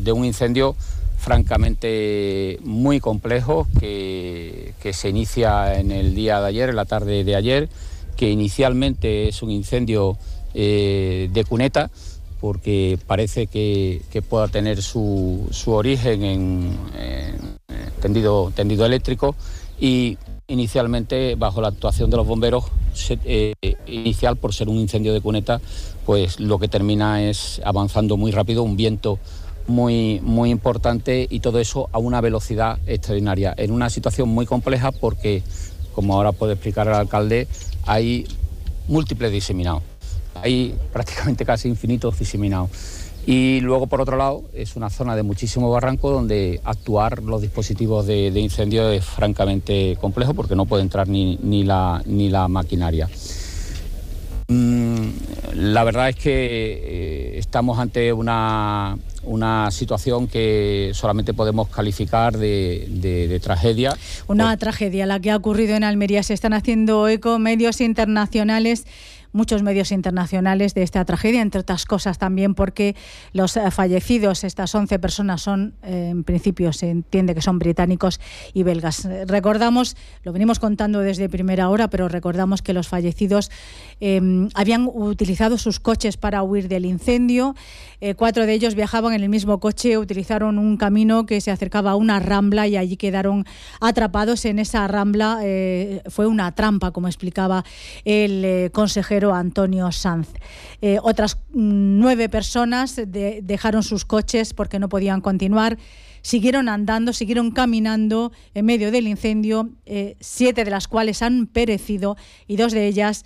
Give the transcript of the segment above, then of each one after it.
de un incendio francamente muy complejo que se inicia en el día de ayer, en la tarde de ayer, que inicialmente es un incendio de cuneta, porque parece que pueda tener su origen en tendido eléctrico, y inicialmente, bajo la actuación de los bomberos inicial, por ser un incendio de cuneta, pues lo que termina es avanzando muy rápido, un viento muy importante, y todo eso a una velocidad extraordinaria, en una situación muy compleja porque, como ahora puede explicar el alcalde, hay múltiples diseminados, hay prácticamente casi infinitos diseminados. Y luego, por otro lado, es una zona de muchísimo barranco donde actuar los dispositivos de incendio es francamente complejo, porque no puede entrar ni la maquinaria. La verdad es que estamos ante una situación que solamente podemos calificar de tragedia. Una tragedia la que ha ocurrido en Almería. Se están haciendo eco medios internacionales, muchos medios internacionales, de esta tragedia, entre otras cosas también porque los fallecidos, estas 11 personas, son, en principio se entiende que son británicos y belgas. Recordamos, lo venimos contando desde primera hora, pero recordamos que los fallecidos habían utilizado sus coches para huir del incendio. 4 de ellos viajaban en el mismo coche, utilizaron un camino que se acercaba a una rambla y allí quedaron atrapados en esa rambla. Fue una trampa, como explicaba el consejero Antonio Sanz. Otras 9 personas dejaron sus coches porque no podían continuar, siguieron andando, siguieron caminando en medio del incendio, 7 de las cuales han perecido y 2 de ellas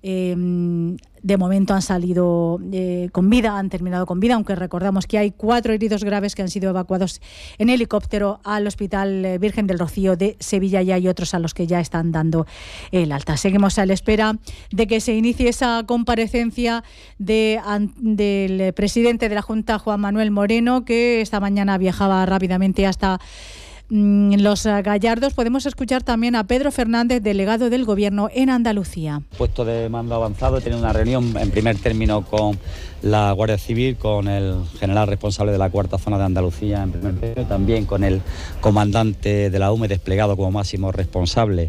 de momento han salido con vida, han terminado con vida, aunque recordamos que hay 4 heridos graves que han sido evacuados en helicóptero al Hospital Virgen del Rocío de Sevilla, y hay otros a los que ya están dando el alta. Seguimos a la espera de que se inicie esa comparecencia del presidente de la Junta, Juan Manuel Moreno, que esta mañana viajaba rápidamente hasta Los Gallardos. Podemos escuchar también a Pedro Fernández, delegado del Gobierno en Andalucía. Puesto de mando avanzado, he tenido una reunión en primer término con la Guardia Civil, con el general responsable de la cuarta zona de Andalucía en primer término, también con el comandante de la UME desplegado como máximo responsable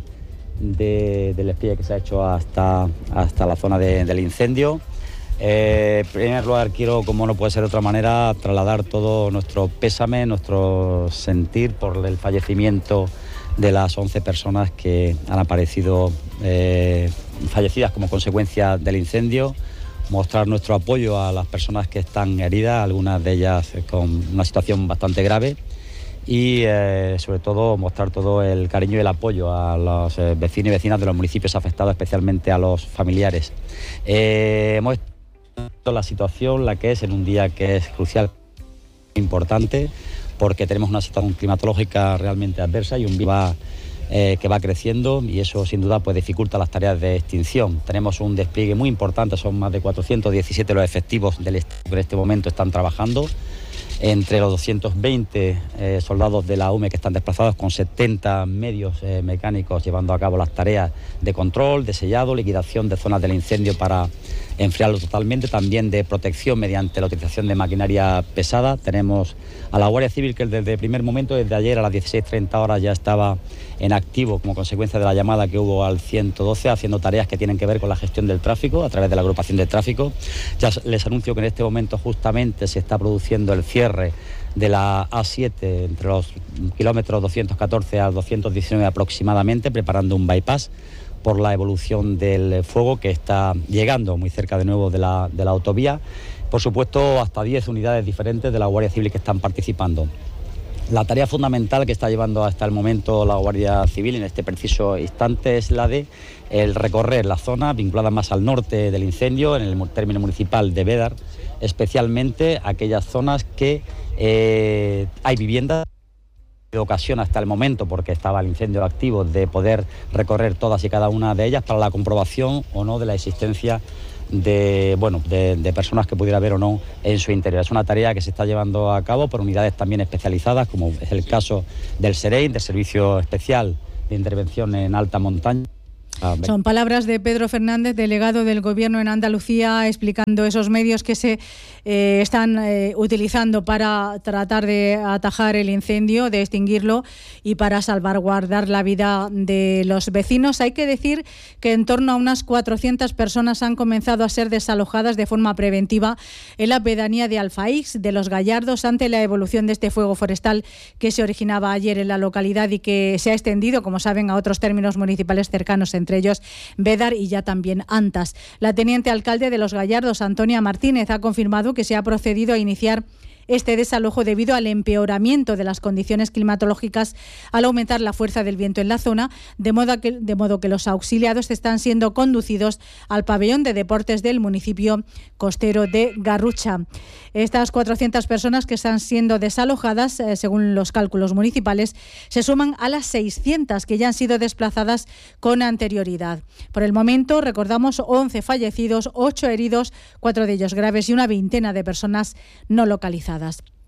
del despliegue que se ha hecho hasta la zona del incendio. En primer lugar, quiero, como no puede ser de otra manera, trasladar todo nuestro pésame, nuestro sentir por el fallecimiento de las 11 personas que han aparecido fallecidas como consecuencia del incendio, mostrar nuestro apoyo a las personas que están heridas, algunas de ellas con una situación bastante grave, y sobre todo mostrar todo el cariño y el apoyo a los vecinos y vecinas de los municipios afectados, especialmente a los familiares. Hemos la situación, la que es en un día que es crucial, importante, porque tenemos una situación climatológica realmente adversa y un viento que va creciendo, y eso sin duda pues dificulta las tareas de extinción. Tenemos un despliegue muy importante, son más de 417 los efectivos del Estado que en este momento están trabajando, entre los 220 soldados de la UME que están desplazados, con 70 medios mecánicos llevando a cabo las tareas de control, de sellado, liquidación de zonas del incendio para enfriarlo totalmente, también de protección mediante la utilización de maquinaria pesada. Tenemos a la Guardia Civil, que desde el primer momento, desde ayer a las 16:30 horas, ya estaba en activo como consecuencia de la llamada que hubo al 112, haciendo tareas que tienen que ver con la gestión del tráfico a través de la agrupación de tráfico. Ya les anuncio que en este momento justamente se está produciendo el cierre de la A7 entre los kilómetros 214 al 219 aproximadamente, preparando un bypass por la evolución del fuego que está llegando muy cerca de nuevo de la autovía. Por supuesto, hasta 10 unidades diferentes de la Guardia Civil que están participando. La tarea fundamental que está llevando hasta el momento la Guardia Civil en este preciso instante es la de recorrer la zona vinculada más al norte del incendio, en el término municipal de Bédar, especialmente aquellas zonas que hay viviendas. Ocasión hasta el momento, porque estaba el incendio activo, de poder recorrer todas y cada una de ellas para la comprobación o no de la existencia de personas que pudiera haber o no en su interior. Es una tarea que se está llevando a cabo por unidades también especializadas, como es el caso del SEREIN, del Servicio Especial de Intervención en Alta Montaña, Son palabras de Pedro Fernández, delegado del Gobierno en Andalucía, explicando esos medios que se están utilizando para tratar de atajar el incendio, de extinguirlo y para salvaguardar la vida de los vecinos. Hay que decir que en torno a unas 400 personas han comenzado a ser desalojadas de forma preventiva en la pedanía de Alfaix de los Gallardos ante la evolución de este fuego forestal que se originaba ayer en la localidad y que se ha extendido, como saben, a otros términos municipales cercanos, entre ellos Bédar y ya también Antas. La teniente alcalde de los Gallardos, Antonia Martínez, ha confirmado que se ha procedido a iniciar este desalojo debido al empeoramiento de las condiciones climatológicas al aumentar la fuerza del viento en la zona, de modo que los auxiliados están siendo conducidos al pabellón de deportes del municipio costero de Garrucha. Estas 400 personas que están siendo desalojadas, según los cálculos municipales, se suman a las 600 que ya han sido desplazadas con anterioridad. Por el momento, recordamos, 11 fallecidos, 8 heridos, 4 de ellos graves y una veintena de personas no localizadas.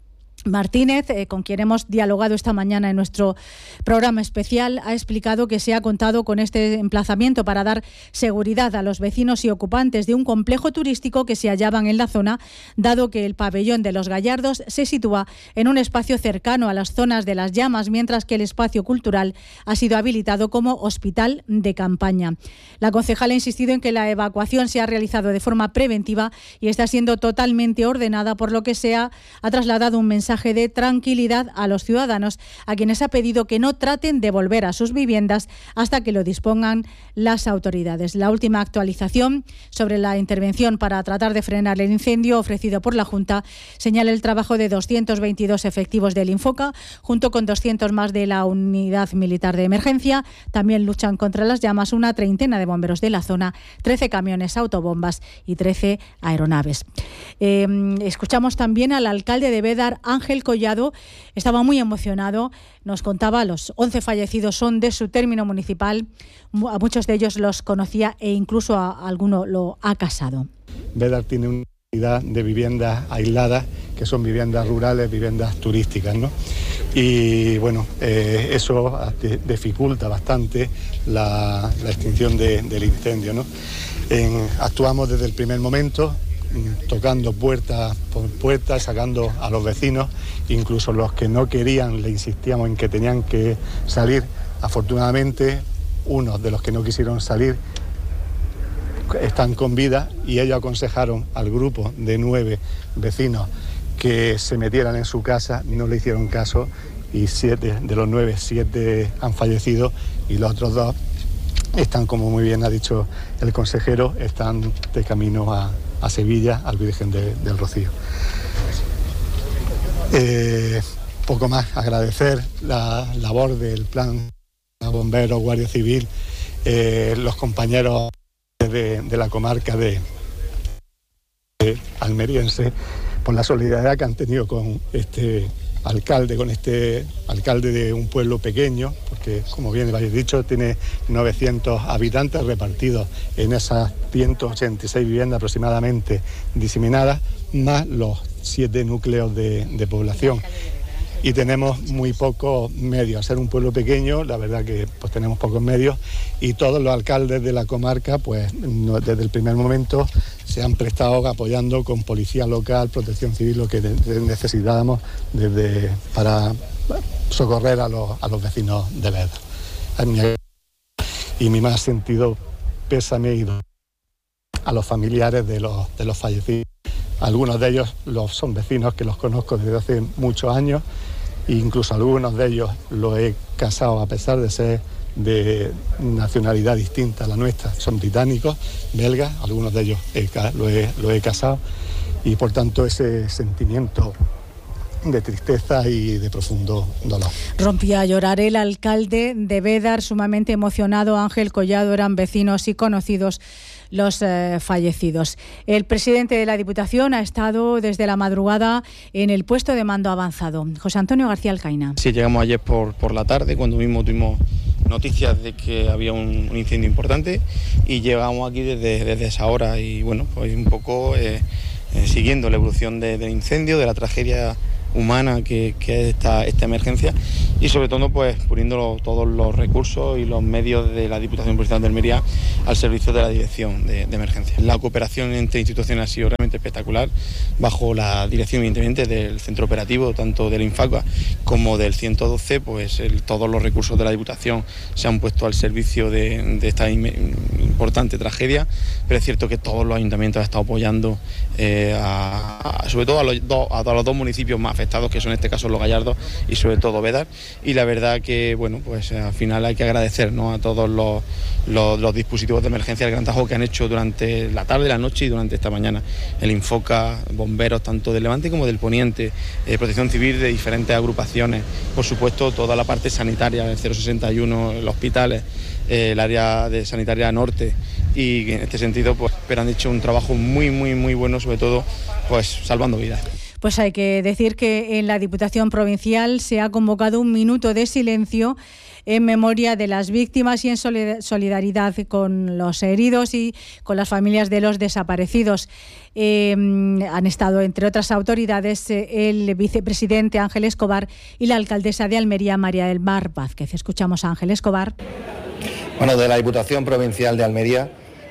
Martínez, con quien hemos dialogado esta mañana en nuestro programa especial, ha explicado que se ha contado con este emplazamiento para dar seguridad a los vecinos y ocupantes de un complejo turístico que se hallaban en la zona, dado que el pabellón de los Gallardos se sitúa en un espacio cercano a las zonas de las llamas, mientras que el espacio cultural ha sido habilitado como hospital de campaña. La concejala ha insistido en que la evacuación se ha realizado de forma preventiva y está siendo totalmente ordenada, por lo que ha trasladado un mensaje de tranquilidad a los ciudadanos, a quienes ha pedido que no traten de volver a sus viviendas hasta que lo dispongan las autoridades. La última actualización sobre la intervención para tratar de frenar el incendio ofrecido por la Junta señala el trabajo de 222 efectivos del Infoca, junto con 200 más de la Unidad Militar de Emergencia. También luchan contra las llamas una treintena de bomberos de la zona, 13 camiones autobombas y 13 aeronaves. Escuchamos también al alcalde de Bédar, Ángel Collado. Estaba muy emocionado, nos contaba, los 11 fallecidos son de su término municipal, a muchos de ellos los conocía e incluso a alguno lo ha casado. Bédar tiene una cantidad de viviendas aisladas, que son viviendas rurales, viviendas turísticas, ¿no? Y bueno, eso dificulta bastante la extinción del incendio, ¿no? Actuamos desde el primer momento, tocando puerta por puerta, sacando a los vecinos, incluso los que no querían, le insistíamos en que tenían que salir. Afortunadamente, unos de los que no quisieron salir están con vida y ellos aconsejaron al grupo de 9 vecinos que se metieran en su casa, no le hicieron caso y 7 de los 9, 7 han fallecido y los otros 2 están, como muy bien ha dicho el consejero, están de camino a Sevilla, al Virgen del Rocío. Poco más, agradecer la labor del plan Bomberos, Guardia Civil, los compañeros de la comarca de almeriense, por la solidaridad que han tenido con este alcalde de un pueblo pequeño, porque como bien habéis dicho, tiene 900 habitantes repartidos en esas 186 viviendas aproximadamente diseminadas, más los 7 núcleos de población. Y tenemos muy pocos medios. Al ser un pueblo pequeño, la verdad que pues tenemos pocos medios y todos los alcaldes de la comarca, pues desde el primer momento se han prestado apoyando con policía local, protección civil, lo que necesitábamos para socorrer a los vecinos de Bédar. Y mi más sentido pésame a los familiares de los fallecidos. Algunos de ellos son vecinos que los conozco desde hace muchos años e incluso algunos de ellos los he casado a pesar de ser de nacionalidad distinta a la nuestra. Son británicos, belgas, algunos de ellos los he casado y por tanto ese sentimiento de tristeza y de profundo dolor. Rompía a llorar el alcalde de Bédar, sumamente emocionado. Ángel Collado, eran vecinos y conocidos los fallecidos. El presidente de la Diputación ha estado desde la madrugada en el puesto de mando avanzado. José Antonio García Alcaina. Sí, llegamos ayer por la tarde, cuando mismo tuvimos noticias de que había un incendio importante y llegamos aquí desde esa hora y bueno, pues un poco siguiendo la evolución del incendio, de la tragedia humana que es esta emergencia y sobre todo pues poniendo todos los recursos y los medios de la Diputación Provincial de Almería al servicio de la Dirección de Emergencias. La cooperación entre instituciones ha sido realmente espectacular, bajo la dirección evidentemente del centro operativo, tanto del Infacua como del 112, pues todos los recursos de la Diputación se han puesto al servicio de esta importante tragedia, pero es cierto que todos los ayuntamientos han estado apoyando sobre todo a los dos municipios más afectados, que son en este caso Los Gallardos y sobre todo Bédar, y la verdad que bueno, pues al final hay que agradecer, ¿no?, a todos los dispositivos de emergencia, el gran trabajo que han hecho durante la tarde, la noche y durante esta mañana. El Infoca, bomberos tanto del Levante como del Poniente, Protección Civil de diferentes agrupaciones, por supuesto toda la parte sanitaria, el 061, los hospitales, el área de sanitaria norte, y en este sentido pues pero han hecho un trabajo muy bueno, sobre todo pues salvando vidas. Pues hay que decir que en la Diputación Provincial se ha convocado un minuto de silencio en memoria de las víctimas y en solidaridad con los heridos y con las familias de los desaparecidos. Han estado, entre otras autoridades, el vicepresidente Ángel Escobar y la alcaldesa de Almería, María del Mar Vázquez. Escuchamos a Ángel Escobar. Bueno, de la Diputación Provincial de Almería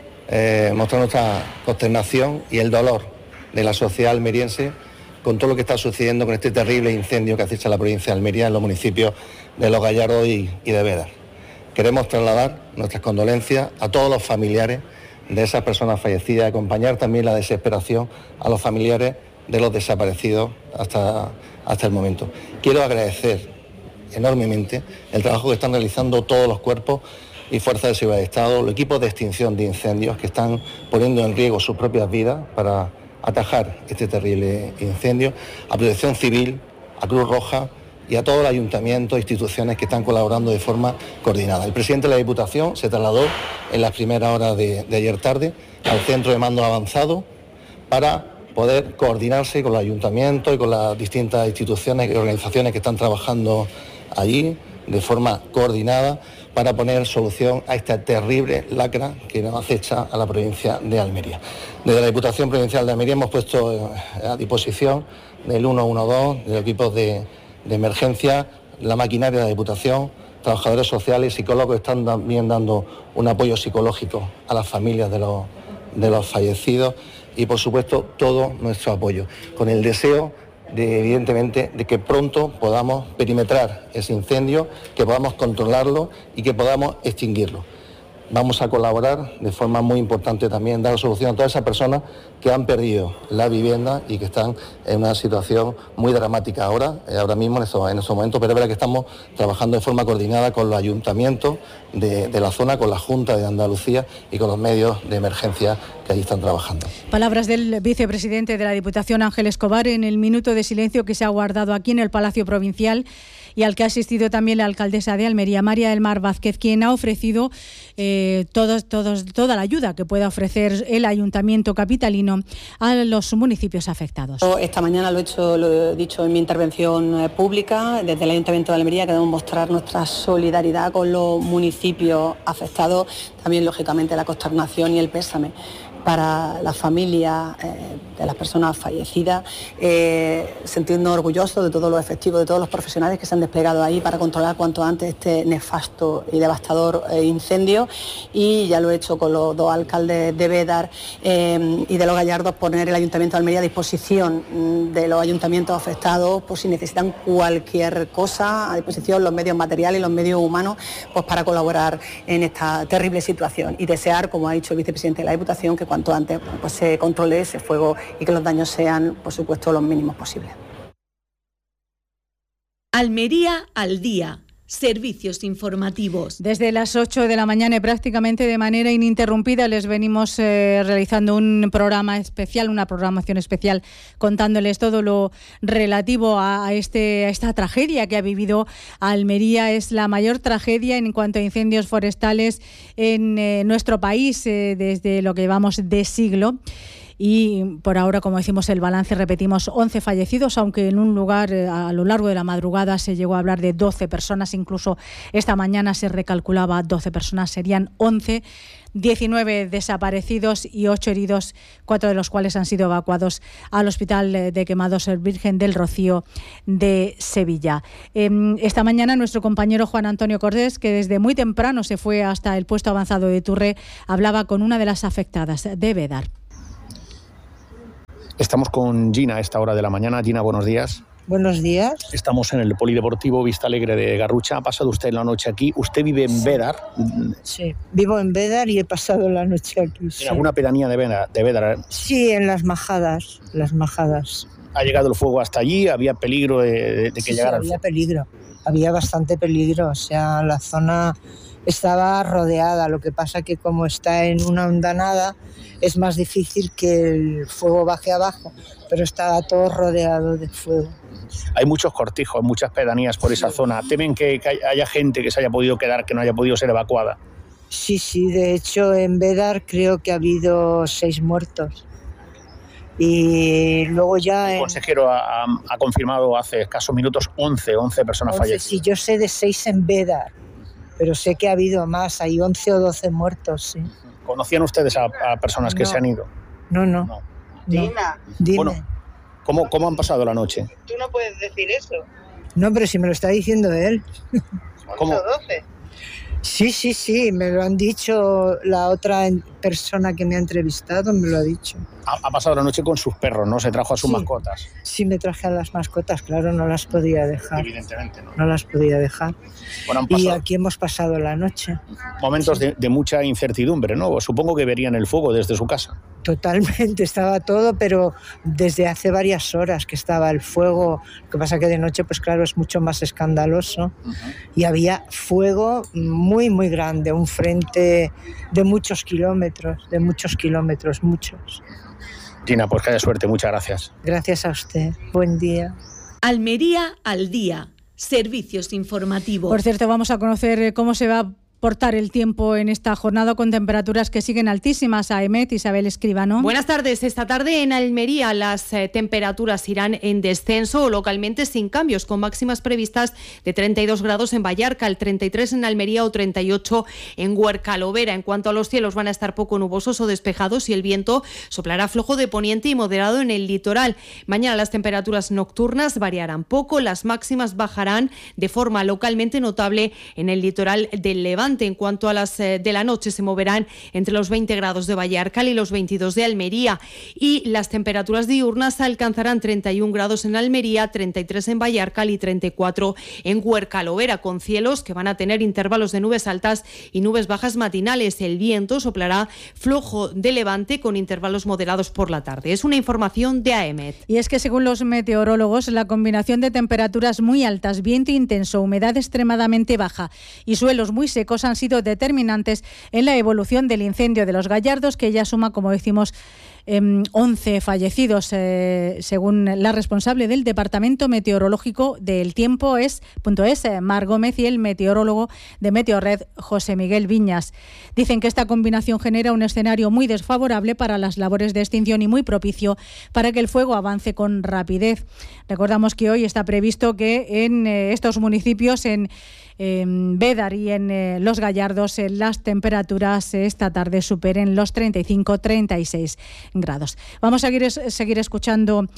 mostrar nuestra consternación y el dolor de la sociedad almeriense con todo lo que está sucediendo con este terrible incendio que acecha la provincia de Almería en los municipios de Los Gallardos y de Bédar. Queremos trasladar nuestras condolencias a todos los familiares de esas personas fallecidas y acompañar también la desesperación a los familiares de los desaparecidos hasta el momento. Quiero agradecer enormemente el trabajo que están realizando todos los cuerpos y fuerzas de seguridad del Estado, los equipos de extinción de incendios que están poniendo en riesgo sus propias vidas para atajar este terrible incendio, a Protección Civil, a Cruz Roja y a todo el ayuntamiento e instituciones que están colaborando de forma coordinada. El presidente de la Diputación se trasladó en las primeras horas de ayer tarde al centro de mando avanzado para poder coordinarse con los ayuntamientos y con las distintas instituciones y organizaciones que están trabajando allí de forma coordinada para poner solución a esta terrible lacra que nos acecha a la provincia de Almería. Desde la Diputación Provincial de Almería hemos puesto a disposición del 112, de los equipos de emergencia, la maquinaria de la Diputación, trabajadores sociales, psicólogos que están también dando un apoyo psicológico a las familias de los fallecidos y, por supuesto, todo nuestro apoyo, con el deseo evidentemente de que pronto podamos perimetrar ese incendio, que podamos controlarlo y que podamos extinguirlo. Vamos a colaborar de forma muy importante también, dar solución a todas esas personas que han perdido la vivienda y que están en una situación muy dramática ahora mismo en estos momentos, pero es verdad que estamos trabajando de forma coordinada con los ayuntamientos de la zona, con la Junta de Andalucía y con los medios de emergencia que allí están trabajando. Palabras del vicepresidente de la Diputación, Ángel Escobar, en el minuto de silencio que se ha guardado aquí en el Palacio Provincial y al que ha asistido también la alcaldesa de Almería, María del Mar Vázquez, quien ha ofrecido toda la ayuda que pueda ofrecer el Ayuntamiento capitalino a los municipios afectados. Esta mañana lo he dicho en mi intervención pública, desde el Ayuntamiento de Almería queremos mostrar nuestra solidaridad con los municipios afectados, también lógicamente la consternación y el pésame para la familia de las personas fallecidas, sentirnos orgullosos de todos los efectivos, de todos los profesionales que se han desplegado ahí para controlar cuanto antes este nefasto y devastador incendio, y ya lo he hecho con los dos alcaldes de Bédar y de Los Gallardos, poner el Ayuntamiento de Almería a disposición de los ayuntamientos afectados, por si necesitan cualquier cosa, a disposición los medios materiales y los medios humanos, pues para colaborar en esta terrible situación, y desear, como ha dicho el vicepresidente de la Diputación, que cuanto antes pues se controle ese fuego y que los daños sean, por supuesto, los mínimos posibles. Almería al día. Servicios informativos. Desde las 8 de la mañana y prácticamente de manera ininterrumpida les venimos realizando un programa especial, una programación especial, contándoles todo lo relativo a esta tragedia que ha vivido Almería. Es la mayor tragedia en cuanto a incendios forestales en nuestro país desde lo que llevamos de siglo. Y por ahora, como decimos, el balance, repetimos, 11 fallecidos, aunque en un lugar a lo largo de la madrugada se llegó a hablar de 12 personas, incluso esta mañana se recalculaba 12 personas, serían 11 19 desaparecidos y 8 heridos, 4 de los cuales han sido evacuados al Hospital de Quemados Virgen del Rocío de Sevilla. Esta mañana nuestro compañero Juan Antonio Cordés, que desde muy temprano se fue hasta el puesto avanzado de Iturre, hablaba con una de las afectadas, de Bédar. Estamos con Gina a esta hora de la mañana. Gina, buenos días. Buenos días. Estamos en el Polideportivo Vista Alegre de Garrucha. ¿Ha pasado usted la noche aquí? ¿Usted vive en Bédar? Sí, vivo en Bédar y he pasado la noche aquí. ¿En alguna pedanía de Bédar? Sí, en Las Majadas. ¿Ha llegado el fuego hasta allí? ¿Había peligro de que llegara el fuego? Había peligro. Había bastante peligro. O sea, la zona estaba rodeada. Lo que pasa que como está en una hondanada, es más difícil que el fuego baje abajo. Pero estaba todo rodeado de fuego. Hay muchos cortijos, muchas pedanías por esa zona. ¿Temen que haya gente que se haya podido quedar, que no haya podido ser evacuada? Sí, de hecho en Bédar creo que ha habido 6 muertos. Y luego ya... El consejero ha confirmado hace escasos minutos 11 personas fallecidas. Sí, yo sé de 6 en Bédar, pero sé que ha habido más, hay 11 o 12 muertos, sí. ¿Conocían ustedes a personas que se han ido? No. Dina, dime. Bueno, ¿cómo han pasado la noche? Tú no puedes decir eso. No, pero si me lo está diciendo él. ¿Cómo? 12. Sí, me lo han dicho, la otra persona que me ha entrevistado me lo ha dicho. Ha pasado la noche con sus perros, ¿no? Se trajo a sus mascotas. Sí, me traje a las mascotas, claro, no las podía dejar. Evidentemente, ¿no? No las podía dejar. Bueno, y aquí hemos pasado la noche. Momentos de mucha incertidumbre, ¿no? Supongo que verían el fuego desde su casa. Totalmente, estaba todo, pero desde hace varias horas que estaba el fuego. Lo que pasa que de noche, pues claro, es mucho más escandaloso. Y había fuego muy, muy grande, un frente de muchos kilómetros, muchos. Gina, pues que haya suerte, muchas gracias. Gracias a usted, buen día. Almería al día, servicios informativos. Por cierto, vamos a conocer cómo se va a portar el tiempo en esta jornada con temperaturas que siguen altísimas. A EMET, Isabel Escribano. Buenas tardes. Esta tarde en Almería las temperaturas irán en descenso o localmente sin cambios, con máximas previstas de 32 grados en Vallarca, el 33 en Almería o 38 en Huercalovera. En cuanto a los cielos, van a estar poco nubosos o despejados y el viento soplará flojo de poniente y moderado en el litoral. Mañana las temperaturas nocturnas variarán poco, las máximas bajarán de forma localmente notable en el litoral del Levante. En cuanto a las de la noche, se moverán entre los 20 grados de Vallarca y los 22 de Almería, y las temperaturas diurnas alcanzarán 31 grados en Almería, 33 en Vallarca y 34 en Huercalovera, con cielos que van a tener intervalos de nubes altas y nubes bajas matinales. El viento soplará flojo de levante con intervalos moderados por la tarde. Es una información de AEMET. Y es que según los meteorólogos, la combinación de temperaturas muy altas, viento intenso, humedad extremadamente baja y suelos muy secos han sido determinantes en la evolución del incendio de Los Gallardos, que ya suma, como decimos, 11 fallecidos, según la responsable del Departamento Meteorológico del Tiempo Mar Gómez, y el meteorólogo de Meteorred, José Miguel Viñas. Dicen que esta combinación genera un escenario muy desfavorable para las labores de extinción y muy propicio para que el fuego avance con rapidez. Recordamos que hoy está previsto que en estos municipios, en Bédar y en Los Gallardos, las temperaturas esta tarde superen los 35-36 grados. Vamos a seguir escuchando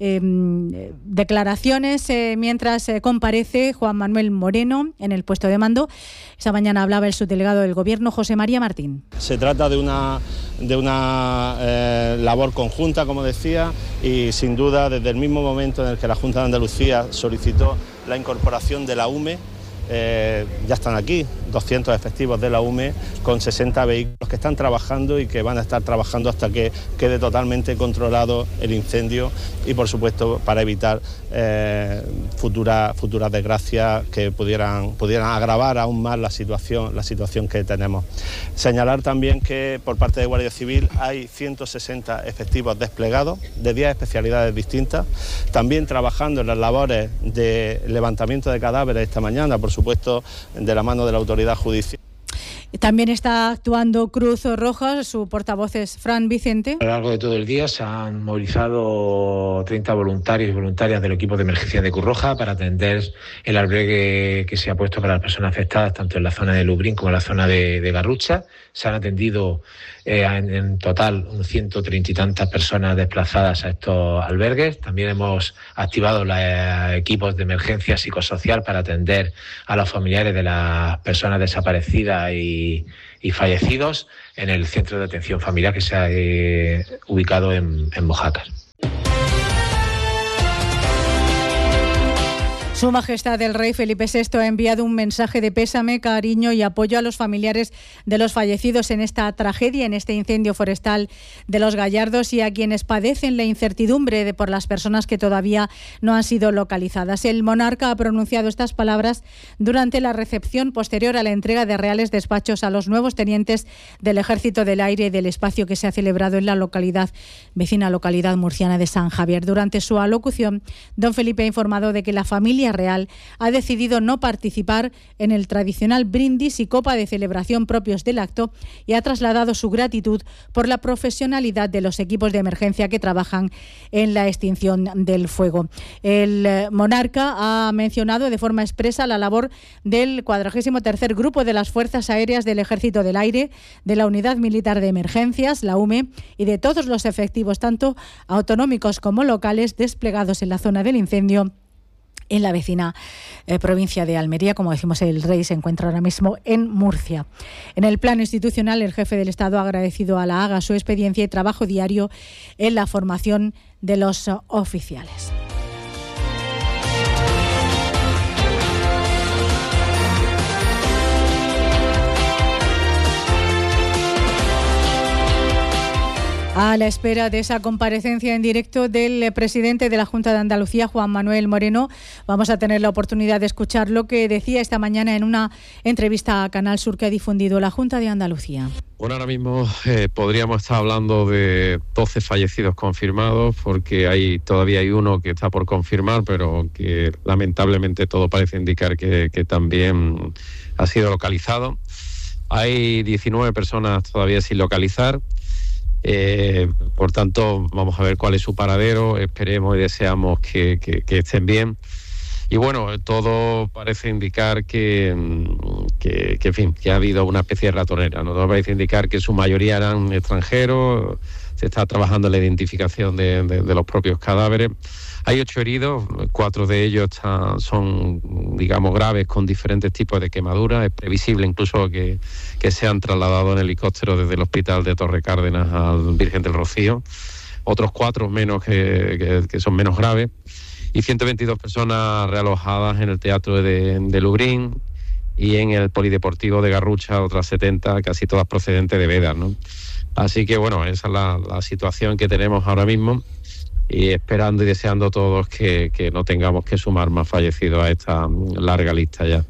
declaraciones mientras comparece Juan Manuel Moreno en el puesto de mando. Esta mañana hablaba el subdelegado del Gobierno, José María Martín. Se trata de una labor conjunta, como decía, y sin duda desde el mismo momento en el que la Junta de Andalucía solicitó la incorporación de la UME, ya están aquí 200 efectivos de la UME con 60 vehículos que están trabajando y que van a estar trabajando hasta que quede totalmente controlado el incendio, y por supuesto para evitar futuras desgracias que pudieran agravar aún más la situación que tenemos. Señalar también que por parte de Guardia Civil hay 160 efectivos desplegados de 10 especialidades distintas, también trabajando en las labores de levantamiento de cadáveres esta mañana, por supuesto de la mano de la autoridad judicial. También está actuando Cruz Roja, su portavoz es Fran Vicente. A lo largo de todo el día se han movilizado 30 voluntarios y voluntarias del equipo de emergencia de Cruz Roja para atender el albergue que se ha puesto para las personas afectadas, tanto en la zona de Lubrión como en la zona de Garrucha. Se han atendido en total 130 y tantas personas desplazadas a estos albergues. También hemos activado los equipos de emergencia psicosocial para atender a los familiares de las personas desaparecidas y fallecidos en el centro de atención familiar que se ha ubicado en Mojácar. Su Majestad el Rey Felipe VI ha enviado un mensaje de pésame, cariño y apoyo a los familiares de los fallecidos en esta tragedia, en este incendio forestal de Los Gallardos, y a quienes padecen la incertidumbre por las personas que todavía no han sido localizadas. El monarca ha pronunciado estas palabras durante la recepción posterior a la entrega de reales despachos a los nuevos tenientes del Ejército del Aire y del Espacio que se ha celebrado en la vecina localidad murciana de San Javier. Durante su alocución, don Felipe ha informado de que la familia real ha decidido no participar en el tradicional brindis y copa de celebración propios del acto y ha trasladado su gratitud por la profesionalidad de los equipos de emergencia que trabajan en la extinción del fuego. El monarca ha mencionado de forma expresa la labor del 43º Grupo de las Fuerzas Aéreas del Ejército del Aire, de la Unidad Militar de Emergencias, la UME, y de todos los efectivos, tanto autonómicos como locales, desplegados en la zona del incendio en la vecina provincia de Almería. Como decimos, el Rey se encuentra ahora mismo en Murcia. En el plano institucional, el jefe del Estado ha agradecido a la AGA su experiencia y trabajo diario en la formación de los oficiales. A la espera de esa comparecencia en directo del presidente de la Junta de Andalucía, Juan Manuel Moreno, vamos a tener la oportunidad de escuchar lo que decía esta mañana en una entrevista a Canal Sur que ha difundido la Junta de Andalucía. Bueno, ahora mismo podríamos estar hablando de 12 fallecidos confirmados, porque todavía hay uno que está por confirmar, pero que lamentablemente todo parece indicar que también ha sido localizado. Hay 19 personas todavía sin localizar. Por tanto, vamos a ver cuál es su paradero. Esperemos y deseamos que estén bien. Y bueno, todo parece indicar en fin, que ha habido una especie de ratonera, ¿no? Todo parece indicar que su mayoría eran extranjeros. Se está trabajando en la identificación de los propios cadáveres. Hay 8 heridos, 4 de ellos son, digamos, graves, con diferentes tipos de quemaduras. Es previsible incluso que sean trasladados en helicóptero desde el hospital de Torre Cárdenas al Virgen del Rocío. Otros 4 menos que son menos graves. Y 122 personas realojadas en el teatro de Lubrión y en el polideportivo de Garrucha, otras 70, casi todas procedentes de Bédar, ¿no? Así que bueno, esa es la situación que tenemos ahora mismo, y esperando y deseando todos que no tengamos que sumar más fallecidos a esta larga lista ya.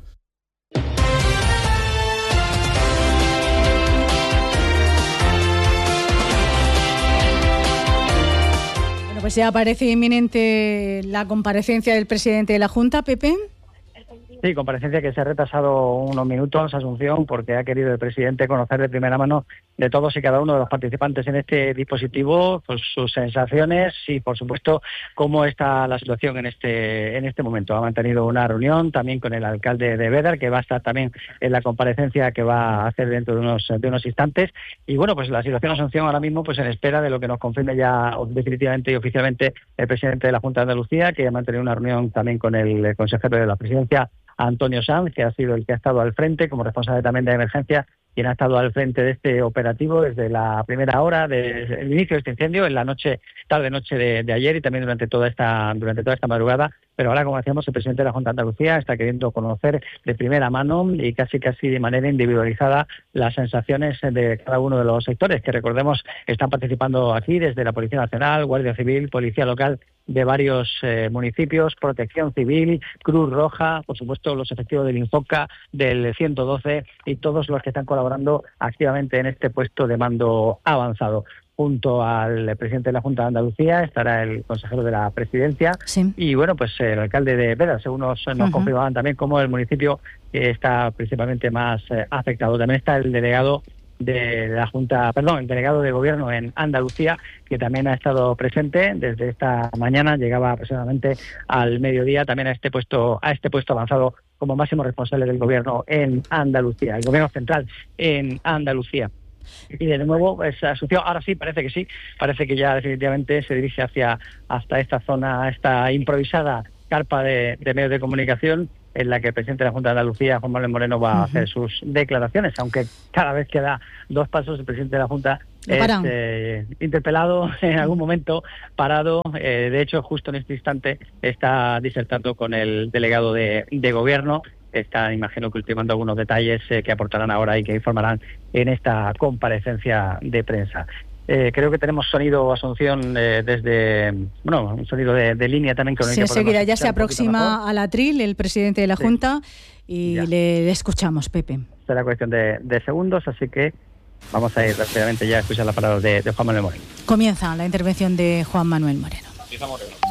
Bueno, pues ya parece inminente la comparecencia del presidente de la Junta, Pepe. Sí, comparecencia que se ha retrasado unos minutos, Asunción, porque ha querido el presidente conocer de primera mano de todos y cada uno de los participantes en este dispositivo, pues sus sensaciones y, por supuesto, cómo está la situación en este momento. Ha mantenido una reunión también con el alcalde de Bédar, que va a estar también en la comparecencia que va a hacer dentro de unos instantes. Y bueno, pues la situación de Asunción ahora mismo, pues en espera de lo que nos confirme ya definitivamente y oficialmente el presidente de la Junta de Andalucía, que ha mantenido una reunión también con el consejero de la Presidencia, Antonio Sanz, que ha sido el que ha estado al frente como responsable también de emergencia, quien ha estado al frente de este operativo desde la primera hora del inicio de este incendio, en la tarde-noche de ayer y también durante toda esta madrugada. Pero ahora, como decíamos, el presidente de la Junta de Andalucía está queriendo conocer de primera mano y casi de manera individualizada las sensaciones de cada uno de los sectores, que recordemos están participando aquí desde la Policía Nacional, Guardia Civil, Policía Local de varios municipios, Protección Civil, Cruz Roja, por supuesto los efectivos del Infoca, del 112 y todos los que están colaborando activamente en este puesto de mando avanzado. junto al presidente de la Junta de Andalucía, estará el consejero de la Presidencia y bueno, pues el alcalde de Beda, según nos confirmaban también, como el municipio que está principalmente más afectado. También está el delegado de la Junta, el delegado de Gobierno en Andalucía, que también ha estado presente desde esta mañana, llegaba aproximadamente al mediodía también a este puesto avanzado como máximo responsable del Gobierno en Andalucía, el Gobierno central en Andalucía. Y de nuevo, Asunción, ahora sí, parece que ya definitivamente se dirige hasta esta zona, esta improvisada carpa de medios de comunicación, en la que el presidente de la Junta de Andalucía, Juan Manuel Moreno, va a hacer sus declaraciones, aunque cada vez que da 2 pasos el presidente de la Junta es interpelado en algún momento, parado. De hecho, justo en este instante está disertando con el delegado de Gobierno. Está, imagino que ultimando algunos detalles que aportarán ahora y que informarán en esta comparecencia de prensa. Creo que tenemos sonido, Asunción, un sonido de línea también. Sí, enseguida ya se aproxima al atril el presidente de la Junta y le escuchamos, Pepe. Será cuestión de segundos, así que vamos a ir rápidamente ya a escuchar la palabra de Juan Manuel Moreno. Comienza la intervención de Juan Manuel Moreno. Empieza Moreno.